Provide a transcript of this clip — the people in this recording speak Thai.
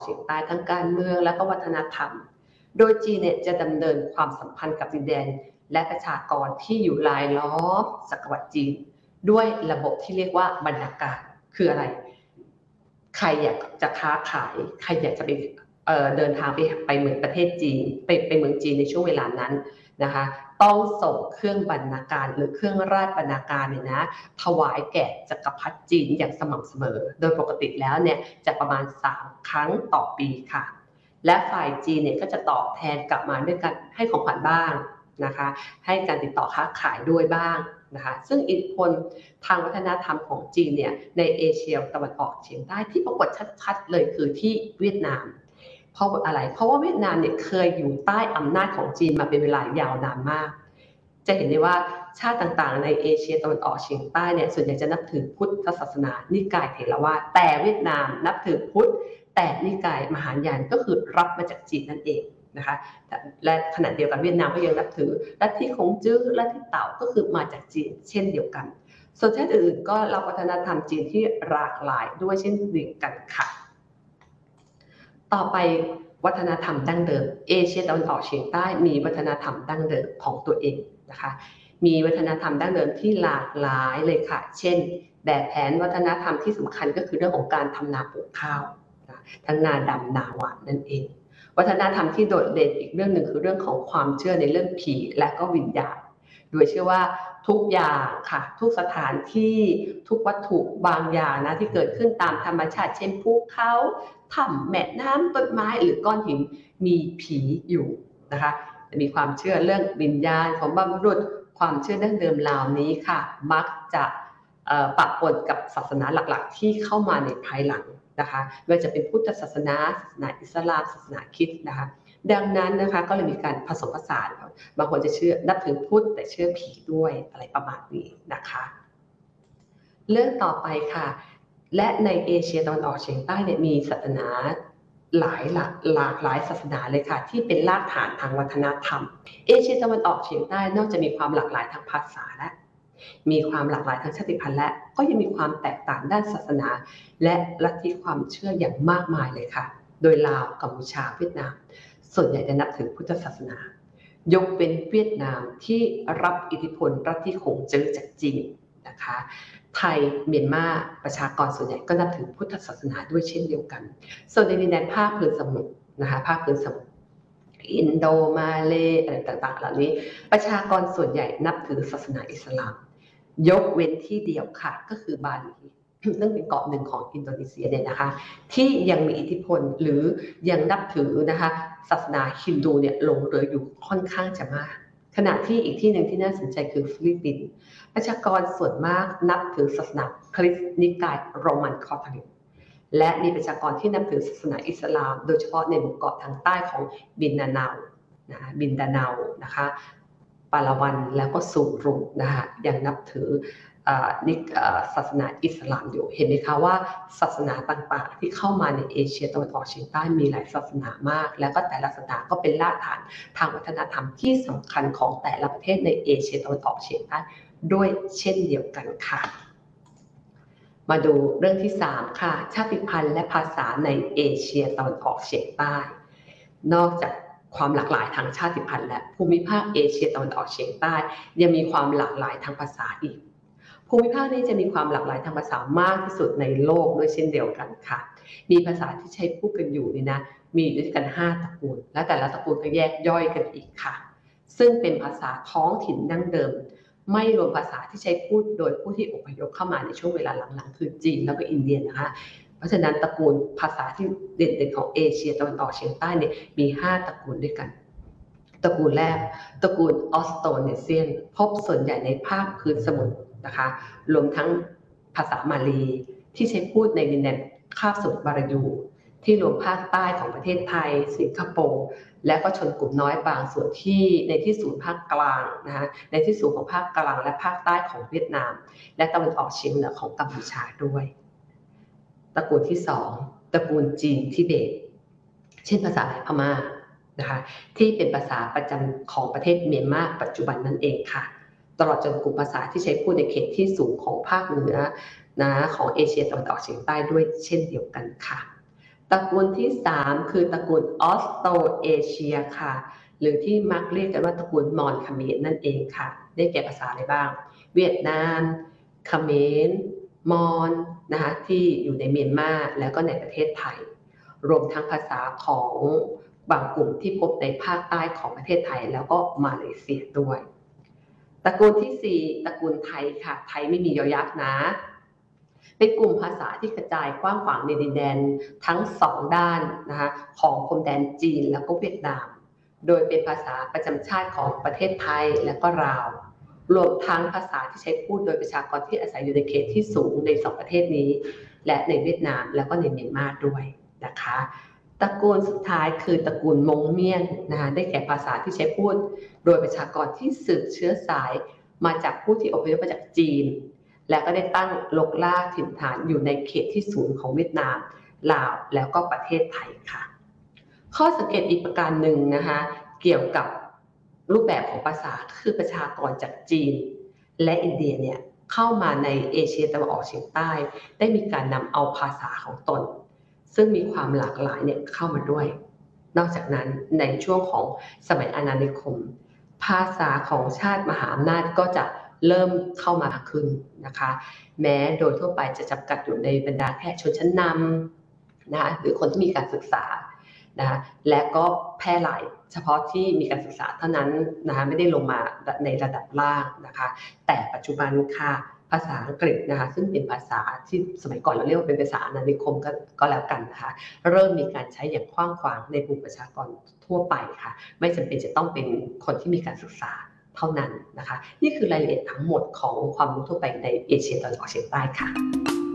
เฉียงใต้ทั้งการเมืองและก็วัฒนธรรมโดยจีนเนี่ยจะดำเนินความสัมพันธ์กับดินแดนและประชากรที่อยู่รายล้อมจักรวรรดิจีนด้วยระบบที่เรียกว่าบรรณาการคืออะไรใครอยากจะค้าขายใครอยากจะไปเดินทางไปเมืองประเทศจีนไปเมืองจีนในช่วงเวลานั้นนะคะต้องส่งเครื่องบรรณาการหรือเครื่องราชบรรณาการเนี่ยนะถวายแก่จักรพรรดิจีนอย่างสม่ำเสมอโดยปกติแล้วเนี่ยจะประมาณ3ครั้งต่อปีค่ะและฝ่ายจีนเนี่ยก็จะตอบแทนกลับมาด้วยการให้ของขวัญบ้างนะคะให้การติดต่อค้าขายด้วยบ้างนะคะซึ่งอิทธิพลทางวัฒนธรรมของจีนเนี่ยในเอเชียตะวันออกเฉียงใต้ที่ปรากฏชัดๆเลยคือที่เวียดนามเพราะอะไรเพราะว่าเวียดนามเนี่ยเคยอยู่ใต้อำนาจของจีนมาเป็นเวลายาวนานมากจะเห็นได้ว่าชาติต่างๆในเอเชียตะวันออกเฉียงใต้เนี่ยส่วนใหญ่จะนับถือพุทธศาสนานิกายเถรวาทแต่เวียดนามนับถือพุทธแต่นิกายมหายานก็คือรับมาจากจีนนั่นเองนะคะและขณะเดียวกันเวียดนามก็ยังนับถือลัทธิคงจื้อลัทธิเต่าก็คือมาจากจีนเช่นเดียวกันส่วนชาติอื่นก็รับวัฒนธรรมจีนที่หลากหลายด้วยเช่นเดียวกันค่ะต่อไปวัฒนธรรมดั้งเดิมเอเชียตะวันออกเฉียงใต้มีวัฒนธรรมดั้งเดิมของตัวเองนะคะมีวัฒนธรรมดั้งเดิมที่หลากหลายเลยค่ะเช่นแบบแผนวัฒนธรรมที่สำคัญก็คือเรื่องของการทำนาปลูกข้าวทั้งนาดำนาหวานนั่นเองวัฒนธรรมที่โดดเด่นอีกเรื่องหนึ่งคือเรื่องของความเชื่อในเรื่องผีและก็วิญญาณโดยเชื่อว่าทุกอย่างค่ะทุกสถานที่ทุกวัตถุบางอย่างนะที่เกิดขึ้นตามธรรมชาติเช่นภูเขาถ้ำแม่น้ำต้นไม้หรือก้อนหินมีผีอยู่นะคะมีความเชื่อเรื่องวิญญาณของบรรพบุรุษความเชื่อดั้งเดิมเหล่านี้ค่ะมักจะปะปนกับศาสนาหลักๆที่เข้ามาในภายหลังนะคะไม่ว่าจะเป็นพุทธศาสนาศาสนาอิสลามศาสนาคริสต์นะคะดังนั้นนะคะก็เลยมีการผสมผสานบางคนจะเชื่อนับถือพุทธแต่เชื่อผีด้วยอะไรประมาณนี้นะคะเรื่องต่อไปค่ะและในเอเชียตะวันออกเฉียงใต้เนี่ยมีศาสนาหลากหลายศาสนาเลยค่ะที่เป็นรากฐานทางวัฒนธรรมเอเชียตะวันออกเฉียงใต้นอกจากมีความหลากหลายทางภาษาและมีความหลากหลายทางชาติพันธุ์และก็ยังมีความแตกต่างด้านศาสนาและลัทธิความเชื่ออย่างมากมายเลยค่ะโดยลาวกัมพูชาเวียดนามส่วนใหญ่จะนับถือพุทธศาสนายกเป็นเวียดนามที่รับอิทธิพลลัทธิคงเจิ้อจากจีนนะคะไทยเมียนมาประชากรส่วนใหญ่ก็นับถือพุทธศาสนาด้วยเช่นเดียวกันส่วนในดินแดนภาคพื้นสมุทรนะคะภาคพื้นสมุทรอินโดมาเลอะไรต่างๆเหล่านี้ประชากรส่วนใหญ่นับถือศาสนาอิสลามยกเว้นที่เดียวค่ะก็คือบาหลีซึ่งเป็นเกาะหนึ่งของอินโดนีเซียเนี่ยนะคะที่ยังมีอิทธิพลหรือยังนับถือนะคะศาสนาฮินดูเนี่ยหลงเหลืออยู่ค่อนข้างจะมากขณะที่อีกที่หนึ่งที่น่าสนใจคือฟิลิปปินส์ประชากรส่วนมากนับถือศาสนาคริสต์นิกายโรมันคาทอลิกและมีประชากรที่นับถือศาสนาอิสลามโดยเฉพาะในหมู่เกาะทางใต้ของบินดาเนานะคะปาลาวันแล้วก็ซูรุนะคะยังนับถือศาสนาอิสลามอยู่เห็นไหมคะว่าศาสนาต่างๆที่เข้ามาในเอเชียตะวันออกเฉียงใต้มีหลายศาสนามากแล้วก็แต่ละศาสนาก็เป็นรากฐานทางวัฒนธรรมที่สำคัญของแต่ละประเทศในเอเชียตะวันออกเฉียงใต้ด้วยเช่นเดียวกันค่ะมาดูเรื่องที่3ค่ะชาติพันธุ์และภาษาในเอเชียตะวันออกเฉียงใต้นอกจากความหลากหลายทางชาติพันธุ์และภูมิภาคเอเชียตะวันออกเฉียงใต้ยังมีความหลากหลายทางภาษาอีกภูมิภาคนี้จะมีความหลากหลายทางภาษามากที่สุดในโลกด้วยเช่นเดียวกันค่ะมีภาษาที่ใช้พูดกันอยู่นี่นะมีด้วยกัน5ตระกูลและแต่ละตระกูลก็แยกย่อยกันอีกค่ะซึ่งเป็นภาษาท้องถิ่นดั้งเดิมไม่รวมภาษาที่ใช้พูดโดยผู้ที่อพยพเข้ามาในช่วงเวลาหลังๆคือจีนแล้วก็อินเดียนะคะเพราะฉะนั้นตระกูลภาษาที่เด่นๆของเอเชียตะวันออกเฉียงใต้เนี่ยมี5ตระกูลด้วยกันตระกูลแรกตระกูลออสโตเนเซียนพบส่วนใหญ่ในภาคพื้นสมุทรนะคะรวมทั้งภาษามาลีที่ใช้พูดในดินแดนคาบสมุทรบารายูที่รวมภาคใต้ของประเทศไทยสิงคโปร์และก็ชนกลุ่มน้อยบางส่วนที่ในที่ศูนย์ภาคกลางนะคะในที่สูงของภาคกลางและภาคใต้ของเวียดนามและตะวันออกเฉียงเหนือของกัมพูชาด้วยตระกูลที่2ตระกูลจีนทิเบตเช่นภาษาพม่านะคะที่เป็นภาษาประจำของประเทศเมียนมาปัจจุบันนั่นเองค่ะตลอดจนกลุ่มภาษาที่ใช้พูดในเขตที่สูงของภาคเหนือนะของเอเชียตะวันออกเฉียงใต้ด้วยเช่นเดียวกันค่ะตระกูลที่3คือตระกูลออสโตรเอเชียค่ะหรือที่มักเรียกกันว่าตระกูลมอญเขมรนั่นเองค่ะได้แก่ภาษาอะไรบ้างเวียดนามเขมรมอญนะคะที่อยู่ในเมียนมาแล้วก็ในประเทศไทยรวมทั้งภาษาของบางกลุ่มที่พบในภาคใต้ของประเทศไทยแล้วก็มาเลเซียด้วยตระกูลที่4ตระกูลไทยค่ะไทยไม่มียอยักษ์นะเป็นกลุ่มภาษาที่กระจายกว้างขวางในดินแดนทั้ง2ด้านนะคะของพรมแดนจีนแล้วก็เวียดนามโดยเป็นภาษาประจำชาติของประเทศไทยและก็ลาวรวมทั้งภาษาที่ใช้พูดโดยประชากรที่อาศัยอยู่ในเขตที่สูงใน2ประเทศนี้และในเวียดนามแล้วก็ในเมียนมาด้วยนะคะตระกูลสุดท้ายคือตระกูลมงเมียนนะคะได้แก่ภาษาที่ใช้พูดโดยประชากรที่สืบเชื้อสายมาจากผู้ที่อพยพมาจากจีนและก็ได้ตั้งรกรากถิ่นฐานอยู่ในเขตที่สูงของเวียดนามลาวแล้วก็ประเทศไทยค่ะข้อสังเกตอีกประการหนึ่งนะคะเกี่ยวกับรูปแบบของภาษาคือประชากรจากจีนและอินเดียเนี่ยเข้ามาในเอเชียตะวันออกเฉียงใต้ได้มีการนำเอาภาษาของตนซึ่งมีความหลากหลายเนี่ยเข้ามาด้วยนอกจากนั้นในช่วงของสมัยอาณานิคมภาษาของชาติมหาอำนาจก็จะเริ่มเข้ามาขึ้นนะคะแม้โดยทั่วไปจะจำกัดอยู่ในบรรดาแค่ชนชั้นนำนะคะหรือคนที่มีการศึกษานะคะและก็แพร่หลายเฉพาะที่มีการศึกษาเท่านั้นนะคะไม่ได้ลงมาในระดับล่างนะคะแต่ปัจจุบันค่ะภาษาอังกฤษนะคะซึ่งเป็นภาษาที่สมัยก่อนเราเรียกว่าเป็นภาษาอาณานิคมก็แล้วกันนะคะเริ่มมีการใช้อย่างกว้างขวางในกลุ่มประชากรทั่วไปค่ะไม่จำเป็นจะต้องเป็นคนที่มีการศึกษาเท่านั้นนะคะนี่คือรายละเอียดทั้งหมดของความรู้ทั่วไปในเอเชียตะวันออกเฉียงใต้ค่ะ